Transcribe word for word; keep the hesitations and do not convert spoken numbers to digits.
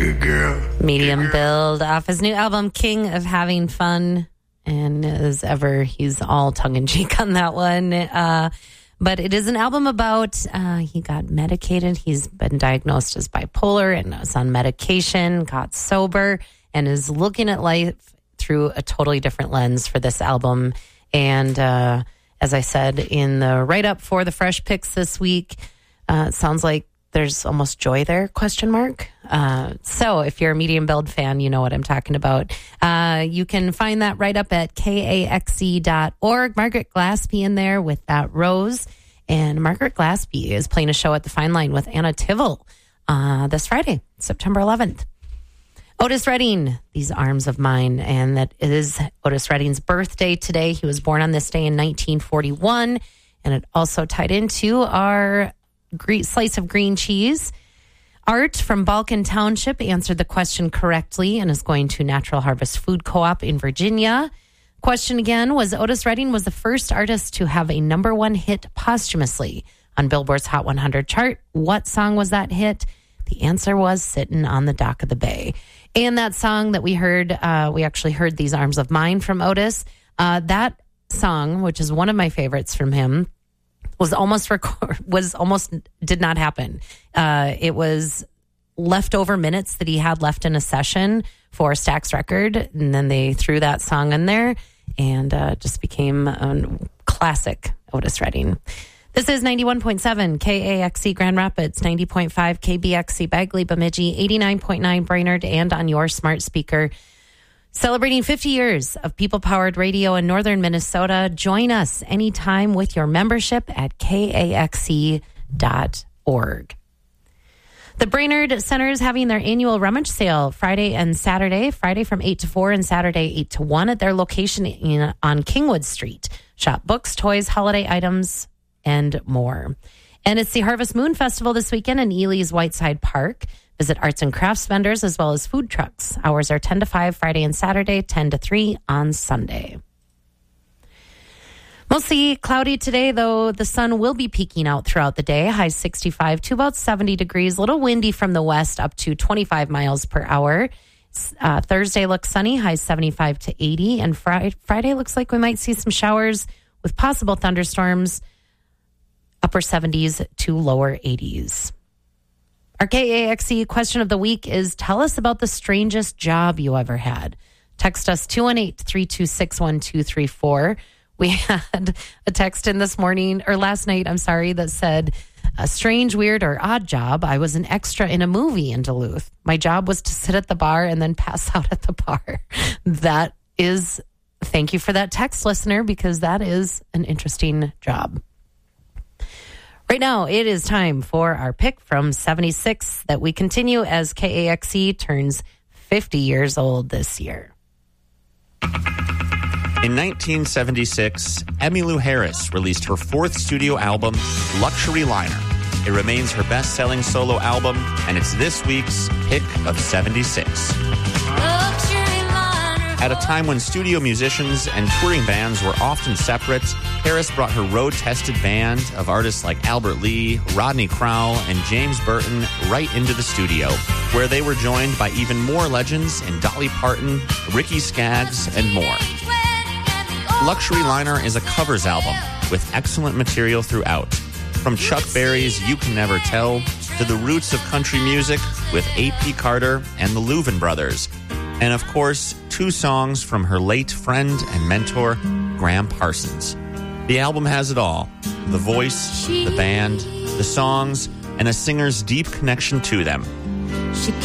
good girl. Medium Good girl. build off his new album, King of Having Fun. And as ever, he's all tongue-in-cheek on that one. Uh, but it is an album about, uh, he got medicated. He's been diagnosed as bipolar and is on medication, got sober, and is looking at life through a totally different lens for this album. And uh, as I said in the write-up for the Fresh Picks this week, uh, it sounds like there's almost joy there, question mark. Uh, so if you're a medium build fan, you know what I'm talking about. Uh, you can find that right up at K A X E dot org. Margaret Glaspie in there with That Rose. And Margaret Glaspie is playing a show at the Fine Line with Anna Tivell uh, this Friday, September eleventh. Otis Redding, These Arms of Mine. And that is Otis Redding's birthday today. He was born on this day in nineteen forty-one. And it also tied into our Green, slice of green cheese. Art from Balkan Township answered the question correctly and is going to Natural Harvest Food Co-op in Virginia. Question again was, Otis Redding was the first artist to have a number one hit posthumously on Billboard's Hot one hundred chart. What song was that hit? The answer was Sittin' on the Dock of the Bay. And that song that we heard, uh, we actually heard These Arms of Mine from Otis. Uh, that song, which is one of my favorites from him, was almost record, was almost did not happen. Uh, it was leftover minutes that he had left in a session for Stax Record, and then they threw that song in there, and uh, just became a classic Otis Redding. This is ninety-one point seven K A X E Grand Rapids, ninety point five K B X C Bagley Bemidji, eighty-nine point nine Brainerd, and on your smart speaker. Celebrating fifty years of people-powered radio in northern Minnesota. Join us anytime with your membership at K A X E dot org. The Brainerd Center is having their annual rummage sale Friday and Saturday. Friday from eight to four and Saturday eight to one at their location in, on Kingwood Street. Shop books, toys, holiday items, and more. And it's the Harvest Moon Festival this weekend in Ely's Whiteside Park. Visit arts and crafts vendors as well as food trucks. Hours are ten to five Friday and Saturday, ten to three on Sunday. Mostly cloudy today, though the sun will be peeking out throughout the day. High sixty-five to about seventy degrees. A little windy from the west up to twenty-five miles per hour. Uh, Thursday looks sunny, high seventy-five to eighty. And Friday, Friday looks like we might see some showers with possible thunderstorms, upper seventies to lower eighties. Our K A X E question of the week is, tell us about the strangest job you ever had. Text us two one eight, three two six, one two three four. We had a text in this morning, or last night, I'm sorry, that said, a strange, weird, or odd job. I was an extra in a movie in Duluth. My job was to sit at the bar and then pass out at the bar. That is, thank you for that text, listener, because that is an interesting job. Right now, it is time for our pick from seventy-six that we continue as K A X E turns fifty years old this year. In nineteen seventy-six, Emmylou Harris released her fourth studio album, Luxury Liner. It remains her best-selling solo album, and it's this week's pick of seventy-six. At a time when studio musicians and touring bands were often separate, Harris brought her road-tested band of artists like Albert Lee, Rodney Crowell, and James Burton right into the studio, where they were joined by even more legends in Dolly Parton, Ricky Skaggs, and more. Luxury Liner is a covers album with excellent material throughout, from Chuck Berry's You Can Never Tell to the roots of country music with A P Carter and the Louvin Brothers, and of course, two songs from her late friend and mentor, Graham Parsons. The album has it all: the voice, the band, the songs, and a singer's deep connection to them.